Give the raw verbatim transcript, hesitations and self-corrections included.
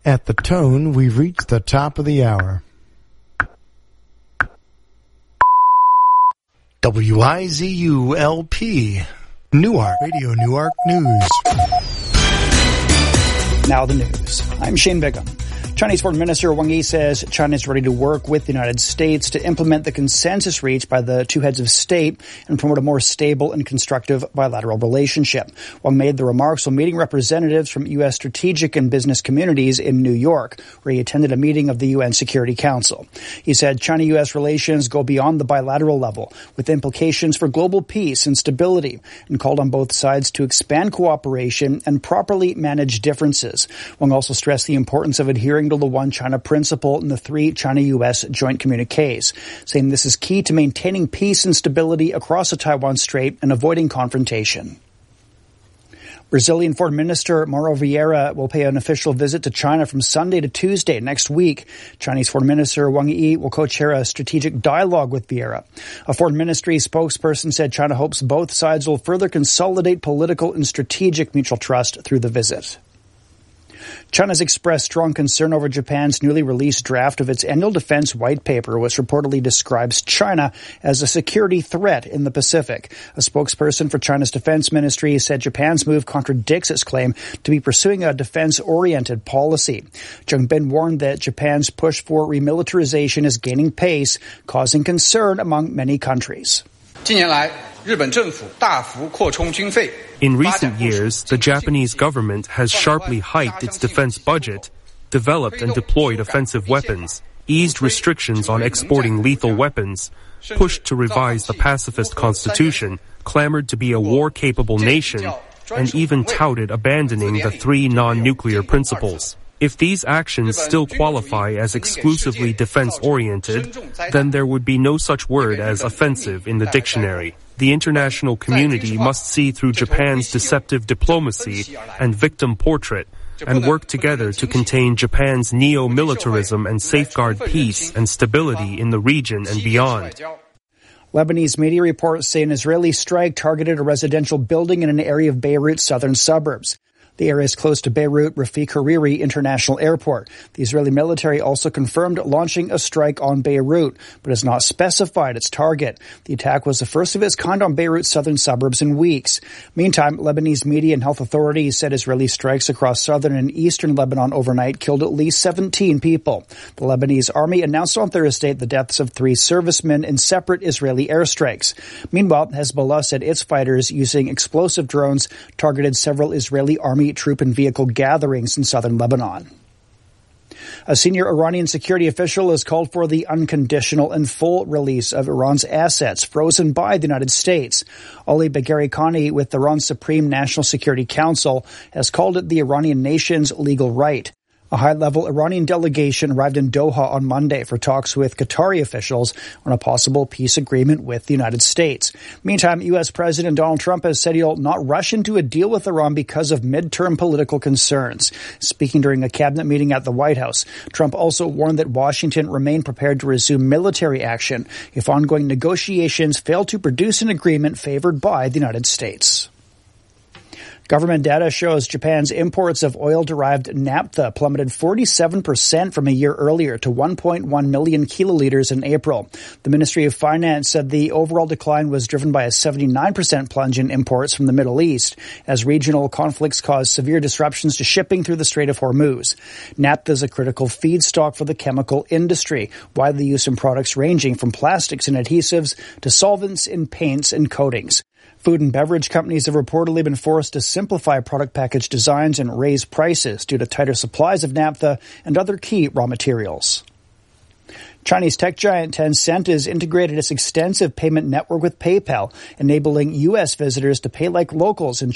At the tone, we've reached the top of the hour. W I Z U L P, Newark, Radio Newark News. Now the news. I'm Shane Bigham. Chinese Foreign Minister Wang Yi says China is ready to work with the United States to implement the consensus reached by the two heads of state and promote a more stable and constructive bilateral relationship. Wang made the remarks while meeting representatives from U S strategic and business communities in New York, where he attended a meeting of the U N Security Council. He said China-U S relations go beyond the bilateral level, with implications for global peace and stability, and called on both sides to expand cooperation and properly manage differences. Wang also stressed the importance of adhering to the One China principle in the three China-U S joint communiques, saying this is key to maintaining peace and stability across the Taiwan Strait and avoiding confrontation. Brazilian Foreign Minister Mauro Vieira will pay an official visit to China from Sunday to Tuesday next week. Chinese Foreign Minister Wang Yi will co-chair a strategic dialogue with Vieira. A foreign ministry spokesperson said China hopes both sides will further consolidate political and strategic mutual trust through the visit. China's expressed strong concern over Japan's newly released draft of its annual defense white paper, which reportedly describes China as a security threat in the Pacific. A spokesperson for China's defense ministry said Japan's move contradicts its claim to be pursuing a defense-oriented policy. Zheng Bin warned that Japan's push for remilitarization is gaining pace, causing concern among many countries. In recent years, the Japanese government has sharply hiked its defense budget, developed and deployed offensive weapons, eased restrictions on exporting lethal weapons, pushed to revise the pacifist constitution, clamored to be a war-capable nation, and even touted abandoning the three non-nuclear principles. If these actions still qualify as exclusively defense-oriented, then there would be no such word as offensive in the dictionary. The international community must see through Japan's deceptive diplomacy and victim portrait and work together to contain Japan's neo-militarism and safeguard peace and stability in the region and beyond. Lebanese media reports say an Israeli strike targeted a residential building in an area of Beirut's southern suburbs. The area is close to Beirut Rafik Hariri International Airport. The Israeli military also confirmed launching a strike on Beirut, but has not specified its target. The attack was the first of its kind on Beirut's southern suburbs in weeks. Meantime, Lebanese media and health authorities said Israeli strikes across southern and eastern Lebanon overnight killed at least seventeen people. The Lebanese army announced on Thursday the deaths of three servicemen in separate Israeli airstrikes. Meanwhile, Hezbollah said its fighters, using explosive drones, targeted several Israeli army troop and vehicle gatherings in southern Lebanon. A senior Iranian security official has called for the unconditional and full release of Iran's assets frozen by the United States. Ali Bagheri Khani with Iran's Supreme National Security Council has called it the Iranian nation's legal right. A high-level Iranian delegation arrived in Doha on Monday for talks with Qatari officials on a possible peace agreement with the United States. Meantime, U S. President Donald Trump has said he'll not rush into a deal with Iran because of midterm political concerns. Speaking during a cabinet meeting at the White House, Trump also warned that Washington remained prepared to resume military action if ongoing negotiations fail to produce an agreement favored by the United States. Government data shows Japan's imports of oil-derived naphtha plummeted forty-seven percent from a year earlier to one point one million kiloliters in April. The Ministry of Finance said the overall decline was driven by a seventy-nine percent plunge in imports from the Middle East, as regional conflicts caused severe disruptions to shipping through the Strait of Hormuz. Naphtha is a critical feedstock for the chemical industry, widely used in products ranging from plastics and adhesives to solvents in paints and coatings. Food and beverage companies have reportedly been forced to simplify product package designs and raise prices due to tighter supplies of naphtha and other key raw materials. Chinese tech giant Tencent has integrated its extensive payment network with PayPal, enabling U S visitors to pay like locals in